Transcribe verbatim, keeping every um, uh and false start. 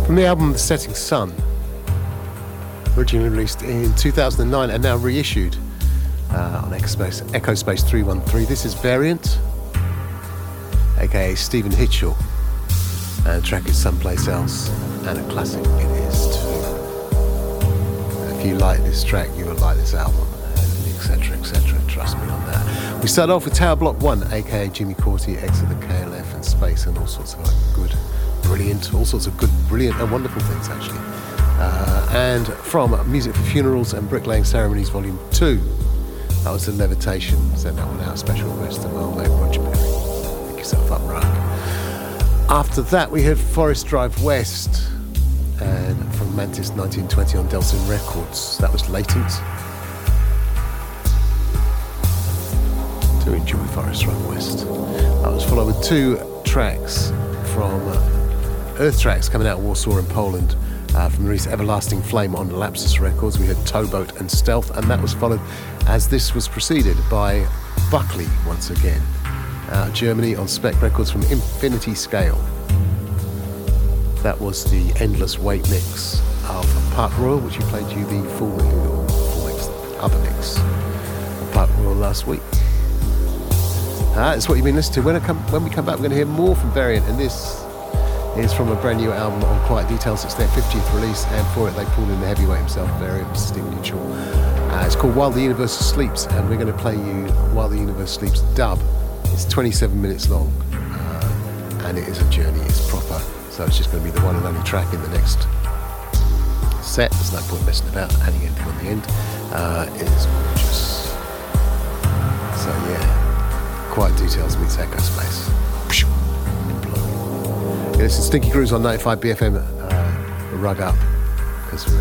From the album The Setting Sun, originally released in two thousand nine and now reissued uh, on Echo Space, Echo Space three one three. This is Variant, aka Stephen Hitchell, and the track is Someplace Else, and a classic it is too. If you like this track, you will like this album, etc, et cetera. Trust me on that. We start off with Tower Block one, aka Jimmy Corti, X of the K L F and Space, and all sorts of like good, brilliant, all sorts of good, brilliant and wonderful things actually. Uh, and from Music for Funerals and Bricklaying Ceremonies Volume two, that was The Levitation. Send that one out, special request to my old mate Roger Perry. Pick yourself up, Rug. After that we heard Forest Drive West, and from Mantis nineteen twenty on Delson Records, that was Latent. To enjoy Forest Drive West. That was followed with two tracks from Earth Tracks coming out of Warsaw in Poland. Uh, from the release Everlasting Flame on Lapsus Records, we had Towboat and Stealth, and that was followed, as this was preceded, by Buckley once again, out of Germany on Spec Records from Infinity Scale. That was the Endless Weight mix of Park Royal, which we played you the full, full mix, other mix of Park Royal last week. Uh, that's what you've been listening to. When, I come, when we come back, we're going to hear more from Variant, and this is from a brand new album on Quiet Details. It's their fiftieth release, and for it they pulled in the heavyweight himself, Variant, Mister Stephen Mitchell. Uh, it's called While the Universe Sleeps, and we're going to play you While the Universe Sleeps dub. It's twenty-seven minutes long, uh, and it is a journey, it's proper, so it's just going to be the one and only track in the next set. There's no point messing about, adding anything on the end. Uh, it is gorgeous. So yeah, Quiet Details meets Echo Space. Yeah, this is Stinky Grooves on ninety-five B F M. Uh, rug up, because we're